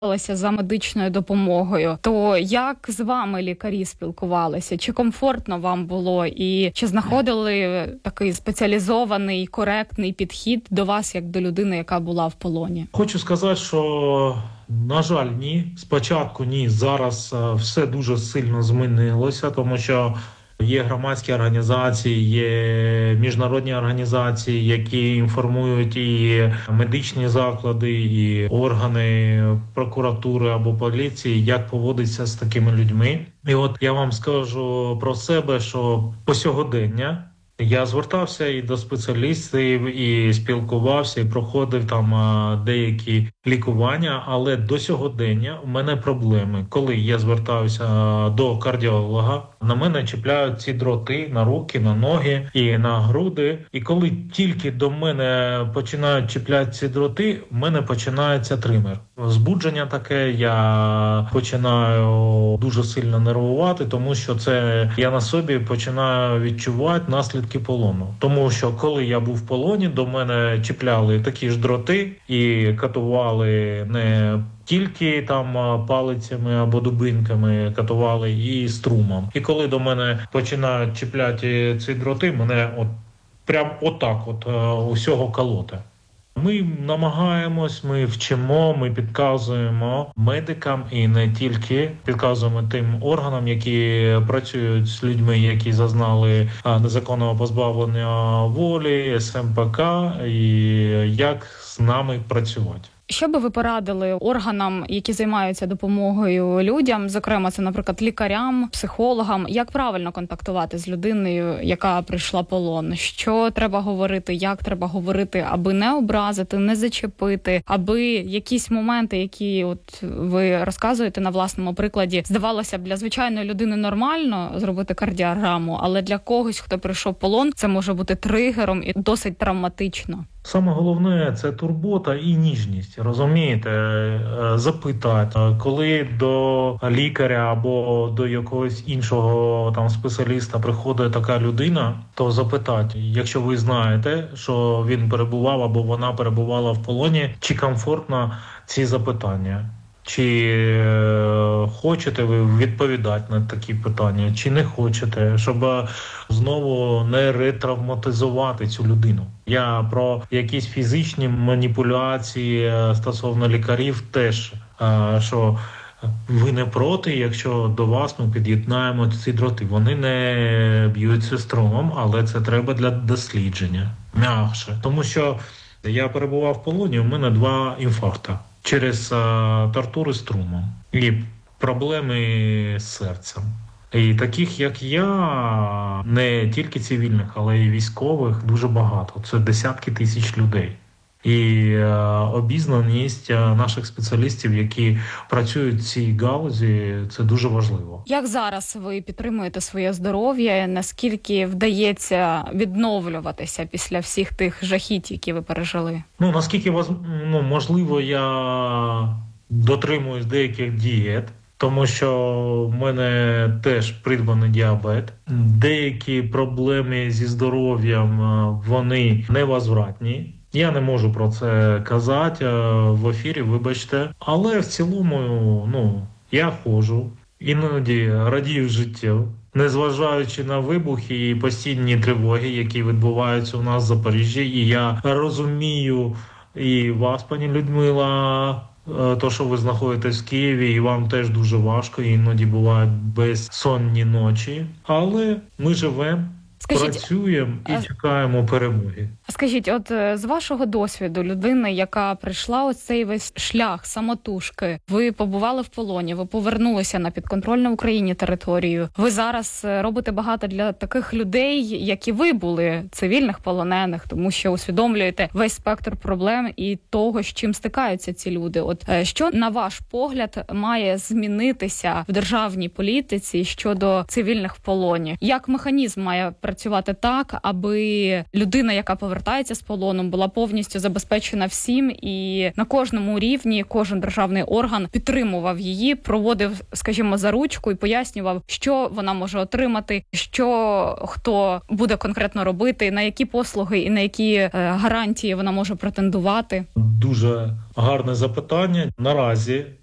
за медичною допомогою, то як з вами лікарі спілкувалися? Чи комфортно вам було? І чи знаходили такий спеціалізований, коректний підхід до вас, як до людини, яка була в полоні? Хочу сказати, що, на жаль, ні. Спочатку ні. Зараз все дуже сильно змінилося, тому що є громадські організації, є міжнародні організації, які інформують і медичні заклади, і органи прокуратури або поліції, як поводиться з такими людьми. І от я вам скажу про себе, що по сьогодення я звертався і до спеціалістів, і спілкувався, і проходив там деякі лікування, але до сьогодення у мене проблеми. Коли я звертаюся до кардіолога, на мене чіпляють ці дроти на руки, на ноги і на груди. І коли тільки до мене починають чіпляти ці дроти, в мене починається тример. Збудження таке, я починаю дуже сильно нервувати, тому що це я на собі починаю відчувати наслідки полону. Тому що коли я був в полоні, до мене чіпляли такі ж дроти і катували не тільки там палицями або дубинками, катували і струмом. І коли до мене починають чіпляти ці дроти, мене прям отак усього колоти. Ми намагаємось, ми вчимо, ми підказуємо медикам і не тільки підказуємо тим органам, які працюють з людьми, які зазнали незаконного позбавлення волі, СМПК, і як з нами працювати. Що би ви порадили органам, які займаються допомогою людям, зокрема, це, наприклад, лікарям, психологам, як правильно контактувати з людиною, яка прийшла в полон? Що треба говорити, як треба говорити, аби не образити, не зачепити, аби якісь моменти, які от ви розказуєте на власному прикладі, здавалося б, для звичайної людини нормально зробити кардіограму, але для когось, хто прийшов в полон, це може бути тригером і досить травматично. Саме головне – це турбота і ніжність, розумієте? Запитати, коли до лікаря або до якогось іншого там спеціаліста приходить така людина, то запитати, якщо ви знаєте, що він перебував або вона перебувала в полоні, чи комфортно ці запитання. Чи хочете ви відповідати на такі питання, чи не хочете, щоб знову не ретравматизувати цю людину. Я про якісь фізичні маніпуляції стосовно лікарів теж, що ви не проти, якщо до вас ми під'єднаємо ці дроти. Вони не б'ються струмом, але це треба для дослідження. М'якше. Тому що я перебував в полоні, у мене 2 інфаркти. Через тортури струмом і проблеми з серцем. І таких, як я, не тільки цивільних, але й військових, дуже багато. Це десятки тисяч людей. І обізнаність наших спеціалістів, які працюють в цій галузі, це дуже важливо. Як зараз ви підтримуєте своє здоров'я? Наскільки вдається відновлюватися після всіх тих жахіть, які ви пережили? Наскільки можливо, я дотримуюсь деяких дієт, тому що в мене теж придбаний діабет. Деякі проблеми зі здоров'ям, вони невозвратні. Я не можу про це казати в ефірі, вибачте. Але в цілому, я ходжу, іноді радію життю, незважаючи на вибухи і постійні тривоги, які відбуваються у нас в Запоріжжі. І я розумію і вас, пані Людмила, то, що ви знаходитесь в Києві, і вам теж дуже важко, іноді бувають безсонні ночі. Але ми живемо. Працюємо і чекаємо перемоги. Скажіть, от з вашого досвіду, людини, яка прийшла ось цей весь шлях самотужки, ви побували в полоні, ви повернулися на підконтрольну Україні територію. Ви зараз робите багато для таких людей, як і ви були, цивільних полонених, тому що усвідомлюєте весь спектр проблем і того, з чим стикаються ці люди. От що, на ваш погляд, має змінитися в державній політиці щодо цивільних в полоні? Як механізм має працювати так, аби людина, яка повертається з полону, була повністю забезпечена всім і на кожному рівні кожен державний орган підтримував її, проводив, скажімо, за ручку і пояснював, що вона може отримати, що хто буде конкретно робити, на які послуги і на які гарантії вона може претендувати? Дуже гарне запитання. Наразі